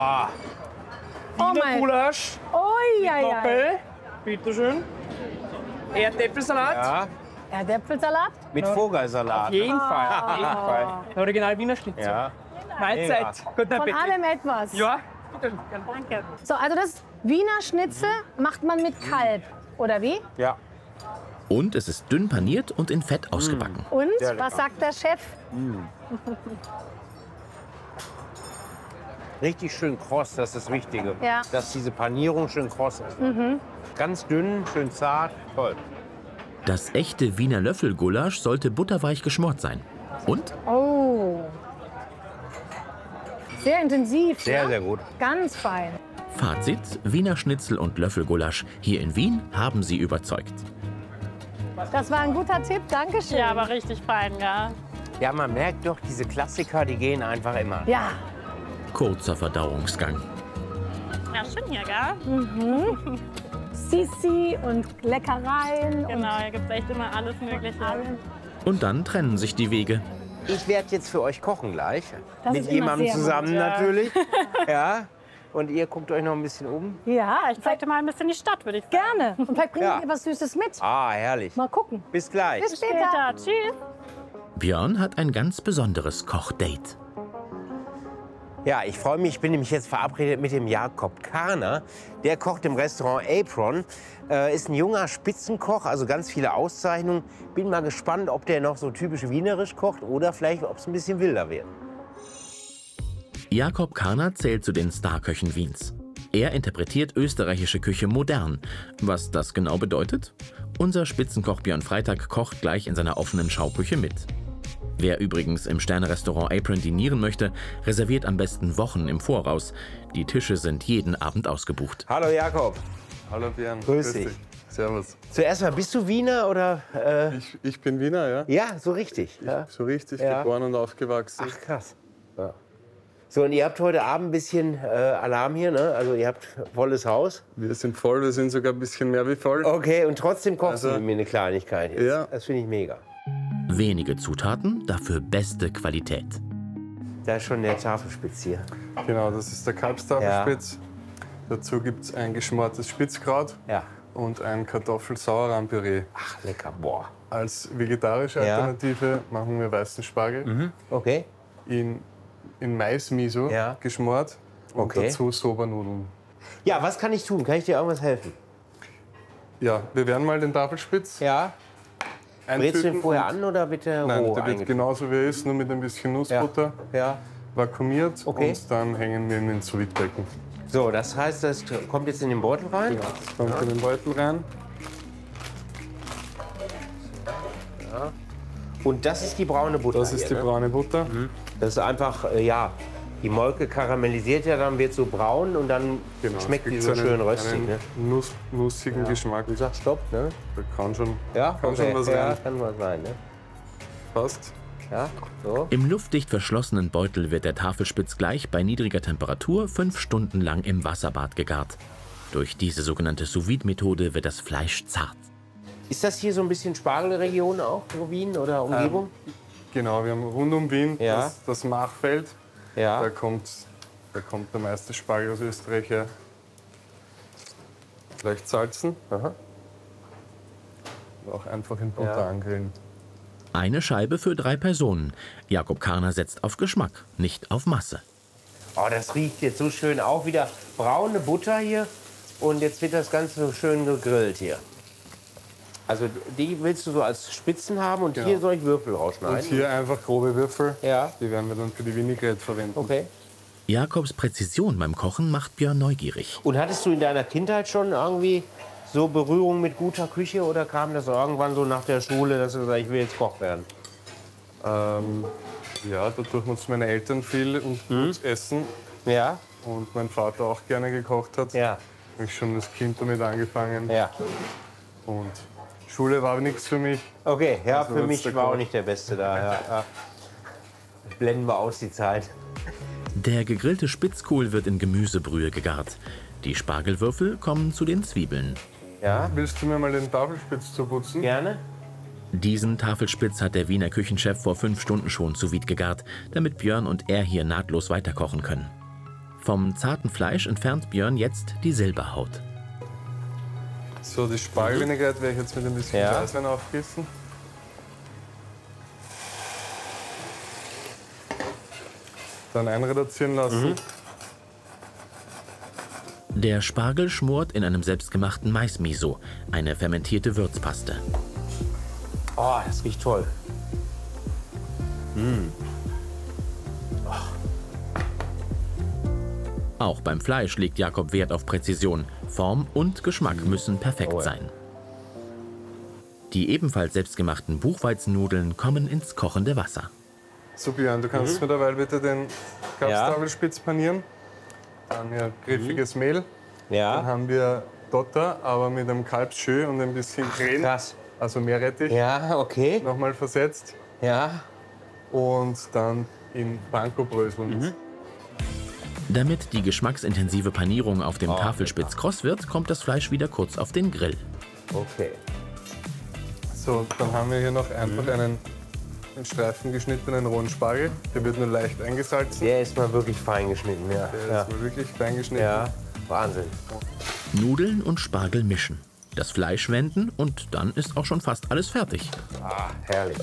Oh Wiener mein. Gulasch, Ui, ja, ja. Knoppel, bitteschön. Erdäpfelsalat. Ja, Erdäpfelsalat? mit Vogelsalat. Auf jeden Fall, auf jeden Fall. Original Wiener Schnitzel. Ja. Mahlzeit. Guten Von Appetit. allem etwas. Ja, bitte. Gerne. Danke. So, also das Wiener Schnitzel macht man mit Kalb, oder wie? Ja. Und es ist dünn paniert und in Fett ausgebacken. Und, Sehr lecker. was sagt der Chef? Richtig schön kross, das ist das Wichtige. Ja. Dass diese Panierung schön kross ist. Ganz dünn, schön zart, toll. Das echte Wiener Löffelgulasch sollte butterweich geschmort sein. Und Oh. Sehr intensiv. Sehr, ne? sehr gut. Ganz fein. Fazit: Wiener Schnitzel und Löffelgulasch hier in Wien haben sie überzeugt. Das war ein guter Tipp. Dankeschön. Ja, aber richtig fein, ja. Ja, man merkt doch, diese Klassiker, die gehen einfach immer. Ja. Kurzer Verdauungsgang. Ja, schön hier, gell? Sisi und Leckereien. Genau, hier gibt es echt immer alles Mögliche. Und dann trennen sich die Wege. Ich werde jetzt für euch kochen gleich. Das Mit ist immer jemandem sehr zusammen gut, ja. natürlich. Ja. Und ihr guckt euch noch ein bisschen um. Ja, Ich zeig dir mal ein bisschen die Stadt, würde ich sagen. gerne. Und vielleicht bringe Ja. ich dir was Süßes mit. Ah, herrlich. Mal gucken. Bis gleich. Bis später. Tschüss. Björn hat ein ganz besonderes Kochdate. Ja, ich freue mich. Ich bin nämlich jetzt verabredet mit dem Jakob Karner. Der kocht im Restaurant Apron. Ist ein junger Spitzenkoch, also ganz viele Auszeichnungen. Bin mal gespannt, ob der noch so typisch wienerisch kocht oder vielleicht, ob es ein bisschen wilder wird. Jakob Karner zählt zu den Starköchen Wiens. Er interpretiert österreichische Küche modern. Was das genau bedeutet? Unser Spitzenkoch Björn Freitag kocht gleich in seiner offenen Schauküche mit. Wer übrigens im Sterne-Restaurant Apron dinieren möchte, reserviert am besten Wochen im Voraus. Die Tische sind jeden Abend ausgebucht. Hallo Jakob. Hallo Björn. Grüß dich. Servus. Zuerst mal, bist du Wiener oder? Ich bin Wiener, ja. Ja, so richtig. Ja. So richtig Ja. geboren und aufgewachsen. Ach krass. Ja. So, und ihr habt heute Abend ein bisschen Alarm hier, ne? Also ihr habt volles Haus. Wir sind voll, wir sind sogar ein bisschen mehr wie voll. Okay, und trotzdem kochst du Also- mit mir eine Kleinigkeit jetzt. Ja. Das finde ich mega. Wenige Zutaten, dafür beste Qualität. Da ist schon der Tafelspitz hier. Genau, das ist der Kalbstafelspitz. Dazu gibt es ein geschmortes Spitzkraut Ja. und ein Kartoffel-Sauerrahm-Püree. Ach, lecker. Boah. Als vegetarische Ja. Alternative machen wir weißen Spargel Okay. in Mais-Miso Ja. geschmort und Okay. dazu Sobernudeln. Ja, was kann ich tun? Kann ich dir irgendwas helfen? Ja, wir werden mal den Tafelspitz Ja. Brätst du den eintüten vorher und- an oder bitte Nein, roh der wird eingetütet? genauso wie er ist, nur mit ein bisschen Nussbutter. Ja. Vakuumiert Okay. und dann hängen wir in den Sous-Vide-Becken. So, das heißt, das kommt jetzt in den Beutel rein? Das kommt in den Beutel rein. Und das ist die braune Butter. Das ist die hier, ne? braune Butter. Das ist einfach, ja, die Molke karamellisiert ja, dann wird so braun und dann Genau, schmeckt es die gibt so einen- schön röstig. einen Ne? nussigen Geschmack. Du sagst Stopp, ne? Da kann schon, Ja, kann schon was ja, rein. kann was sein, ne? Passt. Ja, so. Im luftdicht verschlossenen Beutel wird der Tafelspitz gleich bei niedriger Temperatur 5 Stunden lang im Wasserbad gegart. Durch diese sogenannte Sous-Vide-Methode wird das Fleisch zart. Ist das hier so ein bisschen Spargelregion auch, so Wien oder Umgebung? Genau, wir haben rund um Wien Ja. das Machfeld. Ja. Da kommt der meiste Spargel aus Österreich her. Leicht salzen. Aha. Und auch einfach in Butter Ja. angrillen. Eine Scheibe für 3 Personen. Jakob Karner setzt auf Geschmack, nicht auf Masse. Oh, das riecht jetzt so schön. Auch wieder braune Butter hier. Und jetzt wird das Ganze so schön gegrillt hier. Also die willst du so als Spitzen haben und hier soll ich Würfel Und rausschneiden? hier einfach grobe Würfel. Ja. Die werden wir dann für die Vinaigrette verwenden. Okay. Jakobs Präzision beim Kochen macht Björn neugierig. Und hattest du in deiner Kindheit schon irgendwie so Berührung mit guter Küche oder kam das irgendwann so nach der Schule, dass du gesagt hast, ich will jetzt Koch werden? Ja, dadurch mussten meine Eltern viel und gut essen. Ja? Und mein Vater auch gerne gekocht hat. Ja. Habe ich schon als Kind damit angefangen. Ja. Und Schule war nichts für mich. Okay, ja, Also für wird's mich der war auch Koch. nicht der Beste da. Ja, ja. Blenden wir aus die Zeit. Der gegrillte Spitzkohl wird in Gemüsebrühe gegart. Die Spargelwürfel kommen zu den Zwiebeln. Ja, Willst du mir mal den Tafelspitz zuputzen? gerne. Diesen Tafelspitz hat der Wiener Küchenchef vor 5 Stunden schon sous vide gegart, damit Björn und er hier nahtlos weiterkochen können. Vom zarten Fleisch entfernt Björn jetzt die Silberhaut. So, die Spargelvinaigrette werde ich jetzt mit ein bisschen Ja. Weißwein aufgießen. Dann einreduzieren lassen. Der Spargel schmort in einem selbstgemachten Maismiso, eine fermentierte Würzpaste. Oh, das riecht toll. Auch beim Fleisch legt Jakob Wert auf Präzision. Form und Geschmack müssen perfekt sein. Die ebenfalls selbstgemachten Buchweizennudeln kommen ins kochende Wasser. So, Björn, du kannst mir derweil bitte den Kalbstafelspitz panieren. Dann hier griffiges Mehl. Dann Ja. haben wir Dotter, aber mit einem Kalbsschö und ein bisschen Creme, Krass. also Meerrettich, Ja, okay. nochmal versetzt. Ja. Und dann in Panko-Bröseln. Damit die geschmacksintensive Panierung auf dem Tafelspitz kross wird, kommt das Fleisch wieder kurz auf den Grill. Okay. So, dann haben wir hier noch einfach einen in Streifen geschnittenen rohen Spargel. Der wird nur leicht eingesalzen. Der ist mal wirklich fein geschnitten, ja. Der Ja. ist mal wirklich fein geschnitten. Ja. Wahnsinn. Nudeln und Spargel mischen. Das Fleisch wenden und dann ist auch schon fast alles fertig. Ah, herrlich.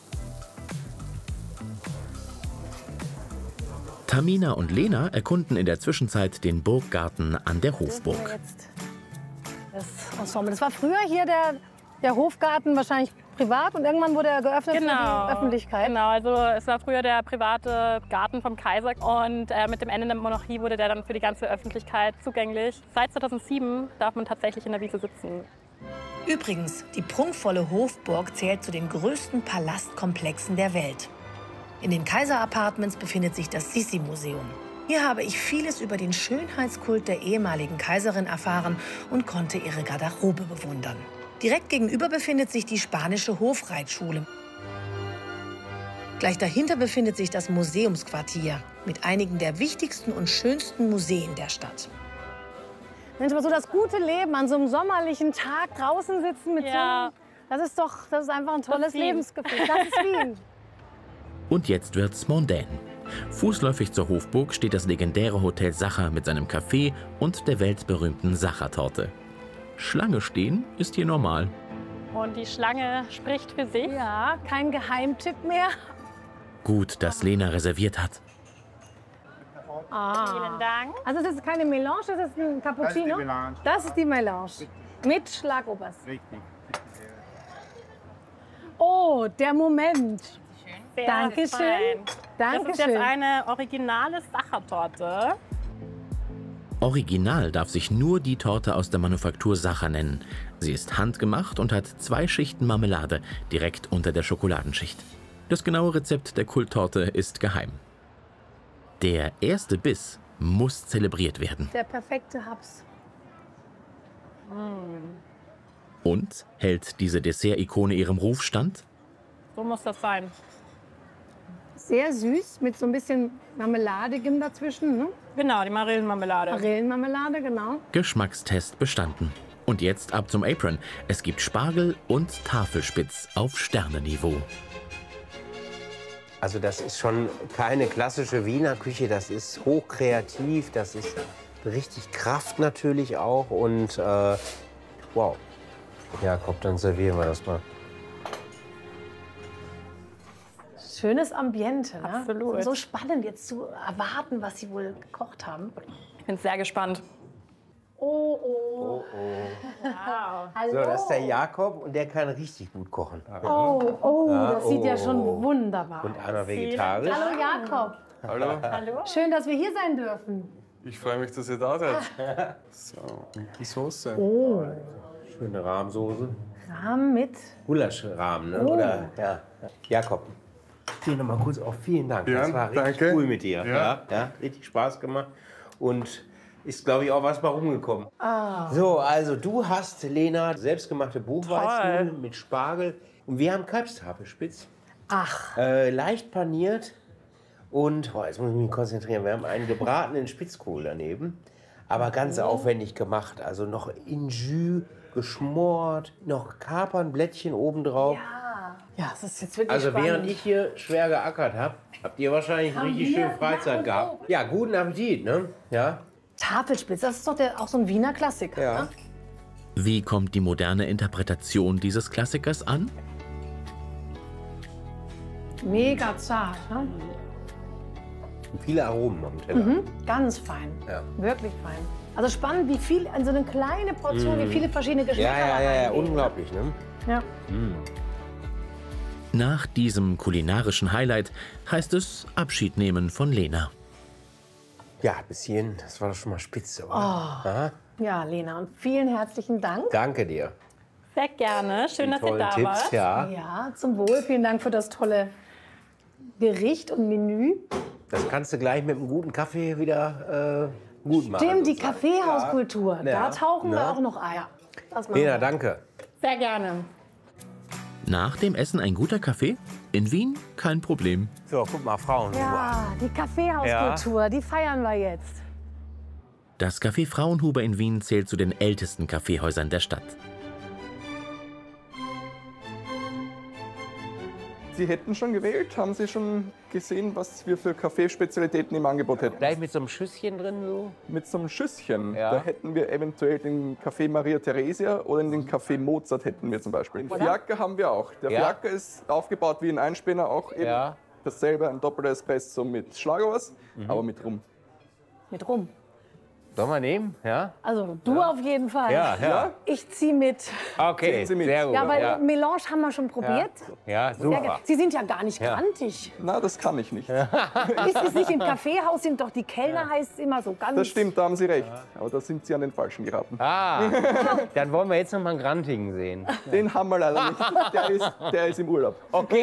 Tamina und Lena erkunden in der Zwischenzeit den Burggarten an der Hofburg. Jetzt das Ensemble. Das war früher hier der Hofgarten, wahrscheinlich privat, und irgendwann wurde er geöffnet für die Öffentlichkeit. Genau, also es war früher der private Garten vom Kaiser und mit dem Ende der Monarchie wurde der dann für die ganze Öffentlichkeit zugänglich. Seit 2007 darf man tatsächlich in der Wiese sitzen. Übrigens, die prunkvolle Hofburg zählt zu den größten Palastkomplexen der Welt. In den Kaiser-Apartments befindet sich das Sissi-Museum. Hier habe ich vieles über den Schönheitskult der ehemaligen Kaiserin erfahren und konnte ihre Garderobe bewundern. Direkt gegenüber befindet sich die spanische Hofreitschule. Gleich dahinter befindet sich das Museumsquartier mit einigen der wichtigsten und schönsten Museen der Stadt. Mensch, aber so das gute Leben an so einem sommerlichen Tag draußen sitzen mit Ja. das ist einfach ein tolles Wien. Lebensgefühl. Das ist Wien. Und jetzt wird's mondän. Fußläufig zur Hofburg steht das legendäre Hotel Sacher mit seinem Café und der weltberühmten Sacher-Torte. Schlange stehen ist hier normal. Und die Schlange spricht für sich. Ja, kein Geheimtipp mehr. Gut, dass Lena reserviert hat. Vielen Dank. Also das ist keine Melange, das ist ein Cappuccino. Das ist die Melange. Mit Schlagobers. Oh, der Moment. Sehr Dankeschön. fein. Das ist Dankeschön. jetzt eine originale Sachertorte. Original darf sich nur die Torte aus der Manufaktur Sacher nennen. Sie ist handgemacht und hat 2 Schichten Marmelade direkt unter der Schokoladenschicht. Das genaue Rezept der Kulttorte ist geheim. Der erste Biss muss zelebriert werden. Der perfekte Haps. Und hält diese Dessert-Ikone ihrem Ruf stand? So muss das sein. Sehr süß, mit so ein bisschen Marmeladigem dazwischen. Ne? Genau, die Marillenmarmelade. Marillenmarmelade, genau. Geschmackstest bestanden. Und jetzt ab zum Apron. Es gibt Spargel und Tafelspitz auf Sternenniveau. Also das ist schon keine klassische Wiener Küche, das ist hochkreativ, das ist richtig Kraft natürlich auch und wow. Jakob, dann servieren wir das mal. Schönes Ambiente. Ne? Absolut. So spannend jetzt zu erwarten, was Sie wohl gekocht haben. Ich bin sehr gespannt. Oh, oh. Hallo. So, das ist der Jakob und der kann richtig gut kochen. Oh, oh, das sieht ja schon oh. wunderbar Und aus. einmal vegetarisch. Hallo Jakob. Hallo, Hallo? Schön, dass wir hier sein dürfen. ich freue mich, dass ihr da seid. So, und die Soße. Schöne Rahmsoße. Rahm mit. Gulaschrahmen, ne? Oder, ja. Jakob, steh noch mal kurz auf. Vielen Dank. Das Björn, war richtig danke. cool mit dir. Ja. Ja, richtig Spaß gemacht. Und ist, glaube ich, auch was bei rumgekommen. So, also du hast, Lena, selbstgemachte Buchweizen mit Spargel. Und wir haben Kalbstafelspitz. Ach, Leicht paniert. Und, jetzt muss ich mich konzentrieren, wir haben einen gebratenen Spitzkohl daneben. Aber ganz aufwendig gemacht. Also noch in Jus geschmort, noch Kapernblättchen obendrauf. Ja, das ist jetzt wirklich Also spannend. während ich hier schwer geackert habe, habt ihr wahrscheinlich richtig schön Freizeit gehabt. Ja, guten Appetit, ne? Ja. Tafelspitz, das ist doch auch so ein Wiener Klassiker. Ja. Ne? Wie kommt die moderne Interpretation dieses Klassikers an? Mega zart. Ne? Und viele Aromen am Teller. Ganz fein. Ja. Wirklich fein. Also spannend, wie viel, in so eine kleine Portion, wie viele verschiedene Geschmäcker da Ja, reingehen. unglaublich, ne? Ja. Nach diesem kulinarischen Highlight heißt es Abschied nehmen von Lena. Ja, bis hierhin, das war doch schon mal spitze, oder? Aha. Ja, Lena, und vielen herzlichen Dank. Danke dir. Sehr gerne. Schön, dass ihr Tollen da Tipps, wart. ja. Ja, zum Wohl. Vielen Dank für das tolle Gericht und Menü. Das kannst du gleich mit einem guten Kaffee wieder gut machen. Stimmt, die sozusagen. Kaffeehauskultur. Ja. Da tauchen wir Ja. auch noch Eier. Das machen Lena, wir. danke. Sehr gerne. Nach dem Essen ein guter Kaffee? In Wien kein Problem. So, guck mal, Frauen. Ja, die Kaffeehauskultur, die feiern wir jetzt. Das Café Fraunhuber in Wien zählt zu den ältesten Kaffeehäusern der Stadt. Sie hätten schon gewählt? Haben Sie schon gesehen, was wir für Kaffeespezialitäten im Angebot hätten? Gleich mit so einem Schüsschen drin so? Mit so einem Schüsschen, Ja. da hätten wir eventuell den Kaffee Maria Theresia oder den Kaffee Mozart hätten wir zum Beispiel. Den Fiaker haben wir auch. Der Ja. Fiaker ist aufgebaut wie ein Einspänner, auch eben Ja. dasselbe, ein doppelter Espresso mit Schlagobers, aber mit Rum. Mit rum. Sollen wir nehmen? Ja? Also du auf jeden Fall. Ja. Ich ziehe mit. Okay, Ziehen Sie mit. sehr gut. Ja, weil ja. Melange haben wir schon probiert. Ja, Sehr super. ge- Sie sind ja gar nicht grantig. Na, das kann ich nicht. Ist es nicht im Kaffeehaus, sind doch die Kellner, heißt es immer so ganz. Das stimmt, da haben Sie recht. Aber da sind Sie an den Falschen geraten. Ah, dann wollen wir jetzt noch mal einen Grantigen sehen. Den haben wir leider nicht. Der ist im Urlaub. Okay.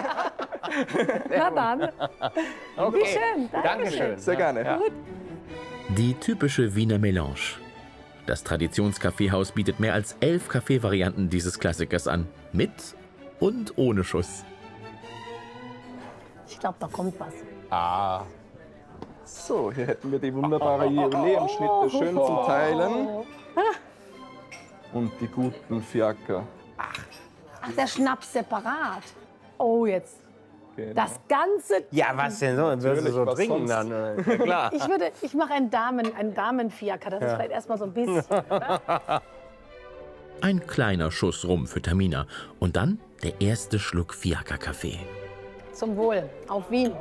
Na dann. Okay. Wie schön. Dankeschön. Sehr gerne. Ja. Die typische Wiener Melange. Das Traditionskaffeehaus bietet mehr als 11 Kaffeevarianten dieses Klassikers an. Mit und ohne Schuss. Ich glaube, da kommt was. Ah, So, hier hätten wir die wunderbare Jubiläumschnitte schön zum Teilen. Und die guten Fiaker. Ach, der Schnaps separat. Oh, jetzt. Genau. Das Ganze. ja, was denn so? Wirst du Natürlich, so was trinken sonst? dann? Ja, klar. Ich mache einen Damenfiaker. Das ist vielleicht erstmal so ein bisschen. Oder? Ein kleiner Schuss Rum für Tamina. Und dann der erste Schluck Fiaker-Kaffee. Zum Wohl. Auf Wien.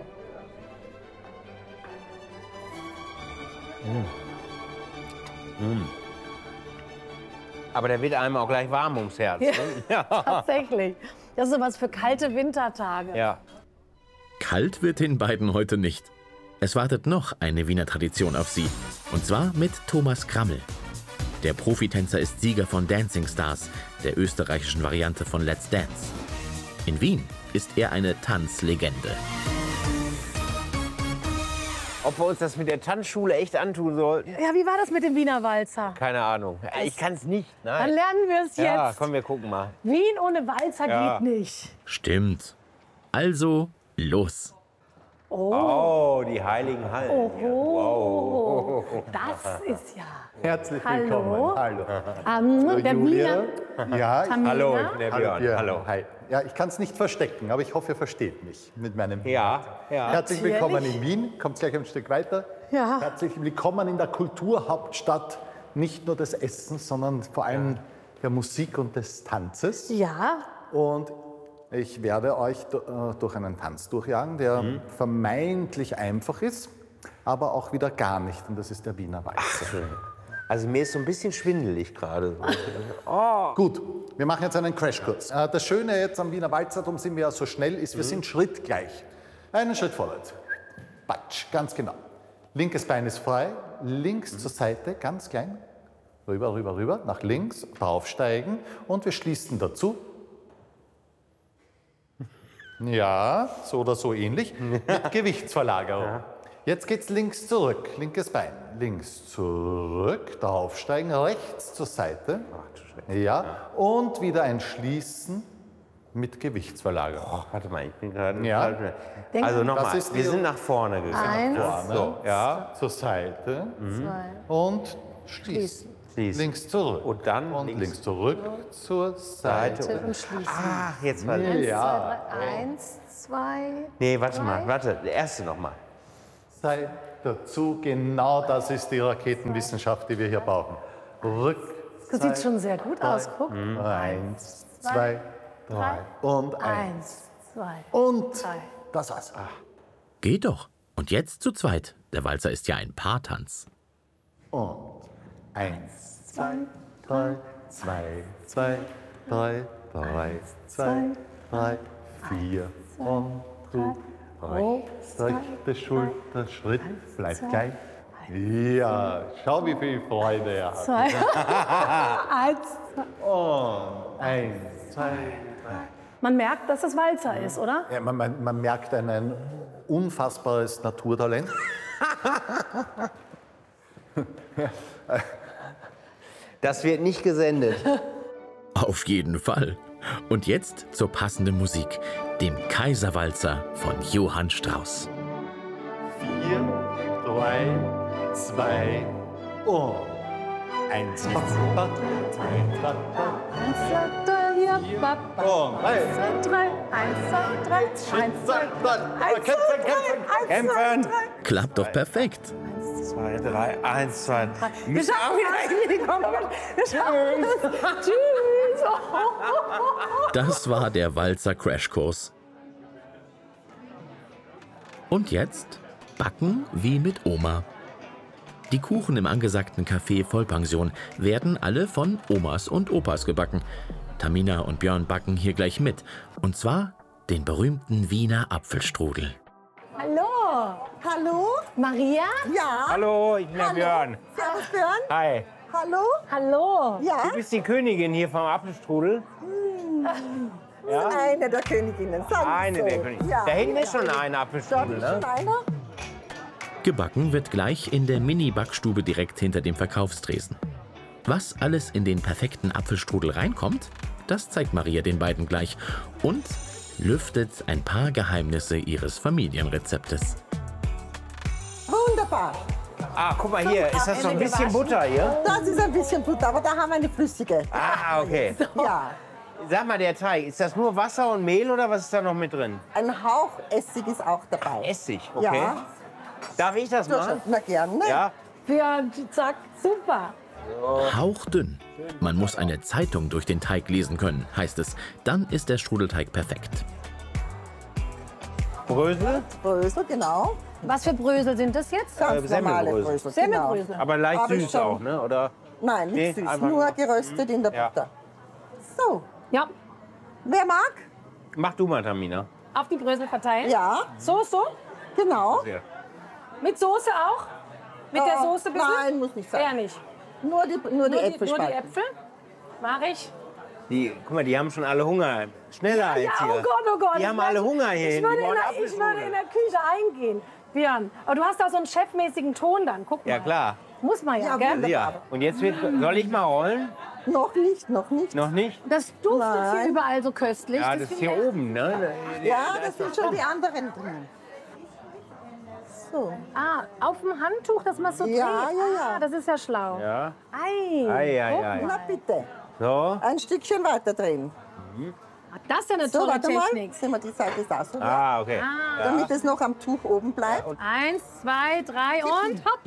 Aber der wird einem auch gleich warm ums Herz. Ja. Ne? Ja. Tatsächlich. Das ist sowas für kalte Wintertage. Ja. Kalt wird den beiden heute nicht. Es wartet noch eine Wiener Tradition auf sie. Und zwar mit Thomas Krammel. Der Profitänzer ist Sieger von Dancing Stars, der österreichischen Variante von Let's Dance. In Wien ist er eine Tanzlegende. Ob wir uns das mit der Tanzschule echt antun sollten? Ja, wie war das mit dem Wiener Walzer? Keine Ahnung. Ich kann es nicht. Dann Nein. lernen wir es Ja, jetzt. komm, wir gucken mal. Wien ohne Walzer Ja. geht nicht. Stimmt. Also, los. Oh, die heiligen Hallen. Oh, das ist ja. Herzlich Hallo. willkommen. Hallo. Der Julia. Wiener. Ja, ich, Tamina. Hallo, ich bin der Björn. Björn. Hallo. Hi. Ja, ich kann es nicht verstecken, aber ich hoffe, ihr versteht mich mit meinem Ja, ja. Herzlich Natürlich. willkommen in Wien. Kommt gleich ein Stück weiter. Ja. Herzlich willkommen in der Kulturhauptstadt. Nicht nur des Essens, sondern vor allem der Musik und des Tanzes. Ja. Und ich werde euch durch einen Tanz durchjagen, der vermeintlich einfach ist, aber auch wieder gar nicht. Und das ist der Wiener Walzer. Also mir ist so ein bisschen schwindelig gerade. Gut, wir machen jetzt einen Crashkurs. Das Schöne jetzt am Wiener Walzer, darum sind wir ja so schnell, ist, wir sind schrittgleich. Einen Schritt vorwärts. Batsch, ganz genau. Linkes Bein ist frei, links zur Seite, ganz klein. Rüber, rüber, rüber, nach links, draufsteigen und wir schließen dazu. Ja, so oder so ähnlich, mit Gewichtsverlagerung. Jetzt geht's links zurück, linkes Bein. Links zurück, draufsteigen, rechts zur Seite. Ja, und wieder ein Schließen mit Gewichtsverlagerung. Warte mal, ich bin gerade... Ja. Also Das nochmal, ist wir die- sind nach vorne gegangen. Eins, So, ja. Zur Seite zwei, und schließen. Schließen. Links zurück. Und dann und links zurück zur Seite. Und schließen. Ach, jetzt mal. 1, Ja. 2, 3. 1, 2. Nee, warte mal, warte. Der erste noch mal. Seite dazu. Genau das ist die Raketenwissenschaft, die wir hier brauchen. Rück. Das sieht schon sehr gut aus. Guck. 1, 2, 3 und 1. 1, 2. Und 3. das war's. Geht doch. Und jetzt zu zweit. Der Walzer ist ja ein Paartanz. Und 1, 2, 3, 2, 2, 3, 3, 2, 3, 4 und rechte Schulter, Schritt, bleibt gleich. Ja, schau, wie viel Freude er hat. 2. 1, 2. Und 1, 2, 3. Man merkt, dass es Walzer ist, oder? Ja, man merkt ein unfassbares Naturtalent. Das wird nicht gesendet. Auf jeden Fall. Und jetzt zur passenden Musik, dem Kaiserwalzer von Johann Strauss. 4, 3, 2 und 1, 2, 3, 1, 2, 3. 1, 2, 3. 1, 2, 3. 1, 2, 3. Kämpfen! Klappt doch perfekt. 2, 3, 1, 2, 3. Wir schaffen es. Wir schaffen es. Tschüss. Das war der Walzer Crashkurs. Und jetzt backen wie mit Oma. Die Kuchen im angesagten Café Vollpension werden alle von Omas und Opas gebacken. Tamina und Björn backen hier gleich mit. Und zwar den berühmten Wiener Apfelstrudel. Hallo. Hallo? Maria? Ja. Hallo, ich bin der Björn. Servus, Björn. Hi. Hallo? Hallo. Ja. Du bist die Königin hier vom Apfelstrudel? Ja? Eine der Königinnen. Sagen wir Eine so. der Königinnen. Ja. Da hinten ist schon ein Dort Apfelstrudel, ist ne? schon einer. Gebacken wird gleich in der Mini-Backstube direkt hinter dem Verkaufstresen. Was alles in den perfekten Apfelstrudel reinkommt, das zeigt Maria den beiden gleich und lüftet ein paar Geheimnisse ihres Familienrezeptes. Wunderbar. Ah, guck mal hier, ist das so ein bisschen Butter hier? Das ist ein bisschen Butter, aber da haben wir eine flüssige. Ah, okay. Ja. Sag mal, der Teig, ist das nur Wasser und Mehl oder was ist da noch mit drin? Ein Hauch Essig ist auch dabei. Essig, okay. Ja. Darf ich das machen? Na gerne. Ja. Björn, zack, super. Hauchdünn. Man muss eine Zeitung durch den Teig lesen können, heißt es. Dann ist der Strudelteig perfekt. Brösel? Brösel, genau. Was für Brösel sind das jetzt? Ganz normale Semmelbrösel. Brösel. Semmelbrösel. Genau. Aber leicht Aber süß schon- auch, ne? Oder? Nein, nicht Nee, süß, einfach nur nur- geröstet in der Ja. Butter. So, Ja, wer mag? Mach du mal, Tamina. auf die Brösel verteilen. Ja, So. genau. Sehr. Mit Soße auch? Mit der Soße bitte? Nein, muss nicht sein. Eher nicht. Nur die Nur die Äpfelspalten. Äpfel? Mach ich. Guck mal, die haben schon alle Hunger. Schneller Ja, jetzt hier. oh Gott, oh Gott. Die haben alle Hunger hier Ich hinten. würde, Die wollen ich würde Apfelstrudel. in der Küche eingehen. Björn, aber du hast auch so einen chefmäßigen Ton dann. Guck mal. Ja, klar. Muss man ja, Ja, gell? wunderbar. Ja. Und jetzt soll ich mal rollen? Noch nicht, noch nicht. Noch nicht? Das duftet hier Nein. überall so köstlich. Ja, das ist hier oben, ne? Ja, das sind schon die anderen drin. So. Ah, auf dem Handtuch, dass man so Ja, dreht. ja, ja. Ah, das ist ja schlau. Ja. Ei. Ei, guck ei. Na mal. bitte, So. ein Stückchen weiter drehen. Ah, das ist ja eine So, tolle warte mal. Technik. Sehen wir die Seite da so. Ah, okay. Ja. Damit es noch am Tuch oben bleibt. 1, 2, 3 und hopp.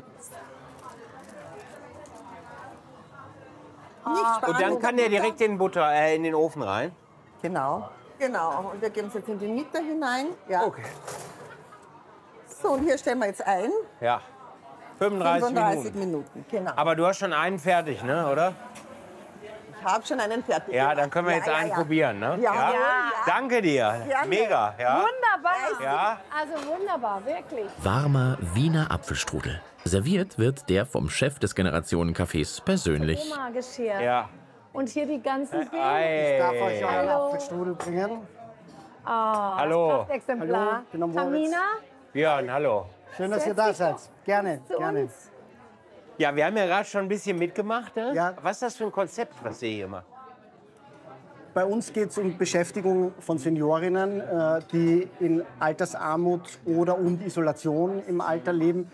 Nicht sparen, Und dann kann der Butter. direkt in den Ofen rein. Genau. Genau. Und wir geben es jetzt in die Mitte hinein. Ja. Okay. So, und hier stellen wir jetzt ein. Ja. 35 35 Minuten. Minuten. Genau. Aber du hast schon einen fertig, ne? Oder? Ich habe schon einen fertig. Ja, gemacht. dann können wir jetzt einen probieren, ne? Ja. Ja. Danke dir. Gerne. Mega, ja. Wunderbar. Ja. Also wunderbar, wirklich. Warmer Wiener Apfelstrudel. Serviert wird der vom Chef des Generationencafés persönlich. Oma-Geschirr. Ja. Und hier die ganzen Bilder. Ei. Darf euch auch einen Hallo. Apfelstrudel bringen? Hallo. Das Prachtexemplar. Hallo, ich bin am Moritz. Tamina, Björn, hallo. Schön, dass ihr da seid. Gerne, zu gerne. uns. Ja, wir haben ja gerade schon ein bisschen mitgemacht. Ne? Ja. Was ist das für ein Konzept, was ihr hier macht? Bei uns geht es um Beschäftigung von Seniorinnen, die in Altersarmut oder und Isolation im Alter leben.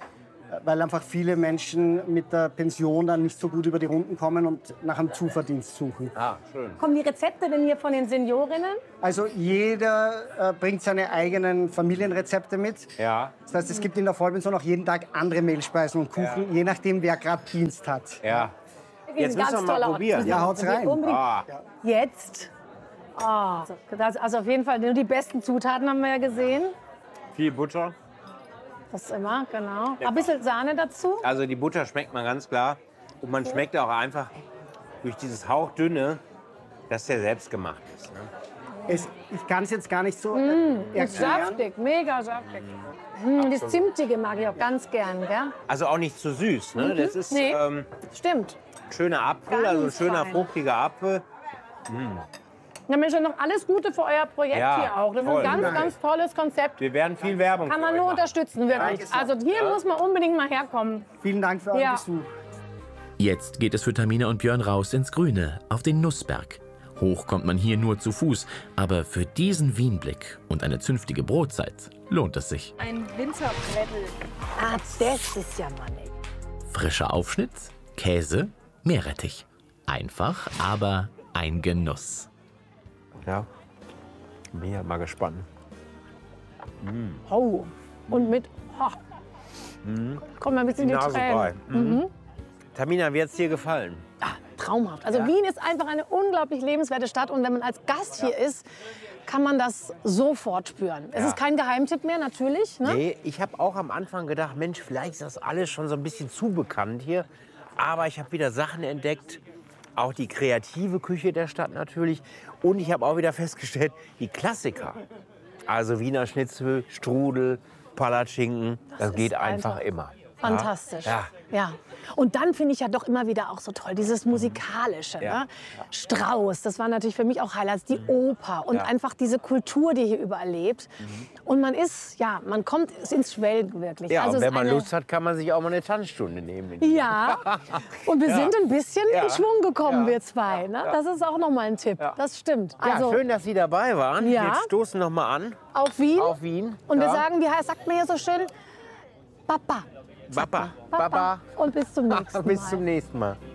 weil einfach viele Menschen mit der Pension dann nicht so gut über die Runden kommen und nach einem Zuverdienst suchen. Ah, schön. Kommen die Rezepte denn hier von den Seniorinnen? Also jeder bringt seine eigenen Familienrezepte mit. Ja. Das heißt, es gibt in der Vollpension auch jeden Tag andere Mehlspeisen und Kuchen, je nachdem, wer gerade Dienst hat. Ja. Jetzt müssen wir mal probieren. Ja, haut's rein. Ah. Jetzt. Oh, also auf jeden Fall nur die besten Zutaten haben wir ja gesehen. Viel Butter. Das ist immer, genau. Ein bisschen Sahne dazu. Also die Butter schmeckt man ganz klar. Und man schmeckt auch einfach durch dieses hauchdünne, dass der selbst gemacht ist. Ne? Ich kann es jetzt gar nicht so Ist saftig, mega saftig. Das Zimtige mag ich auch ganz gern, gell? Also auch nicht zu süß. Ne? Das ist Stimmt. schöner Apfel, Ganz also ein schöner fein. fruchtiger Apfel. Ja, Mensch, noch alles Gute für euer Projekt Ja, hier auch. Das ist voll. ein ganz, ganz tolles Konzept. Wir werden viel Werbung Kann für man euch nur machen. unterstützen, wirklich. Also hier muss man unbedingt mal herkommen. Vielen Dank für euren Ja. Besuch. Jetzt geht es für Tamina und Björn raus ins Grüne, auf den Nussberg. Hoch kommt man hier nur zu Fuß, aber für diesen Wienblick und eine zünftige Brotzeit lohnt es sich. Ein Winterbrettel. Ah, das ist ja mal nett. Frischer Aufschnitt, Käse, Meerrettich. Einfach, aber ein Genuss. Ja. Bin ja mal gespannt. Oh, und mit... Oh. Kommt mal ein bisschen die Nase Tränen. frei. Tamina, wie hat es dir gefallen? Traumhaft. Also Wien ist einfach eine unglaublich lebenswerte Stadt. Und wenn man als Gast hier ist, kann man das sofort spüren. Es ist kein Geheimtipp mehr, natürlich. Ne? Nee, ich habe auch am Anfang gedacht, Mensch, vielleicht ist das alles schon so ein bisschen zu bekannt hier. Aber ich habe wieder Sachen entdeckt, auch die kreative Küche der Stadt natürlich. Und ich habe auch wieder festgestellt, die Klassiker. Also Wiener Schnitzel, Strudel, Palatschinken, das geht einfach immer. Fantastisch. Ja. Ja. Und dann finde ich ja doch immer wieder auch so toll, dieses Musikalische. Ja. Ne? Strauss, das war natürlich für mich auch Highlights, die Oper und einfach diese Kultur, die hier überall lebt. Und man ist, ja, man kommt ins Schwelgen wirklich. Ja, also und es wenn man ist eine- Lust hat, kann man sich auch mal eine Tanzstunde nehmen. Ja, und wir sind ein bisschen in Schwung gekommen, Ja. wir zwei. Ne? Das ist auch noch mal ein Tipp. Das stimmt. Ja, Also schön, dass Sie dabei waren. Ja. Wir stoßen noch mal an. auf Wien. Auf Wien. Und wir Ja. sagen, wie heißt, sagt man hier so schön, Papa. Baba. Baba. Und bis zum nächsten Mal. Bis zum nächsten Mal.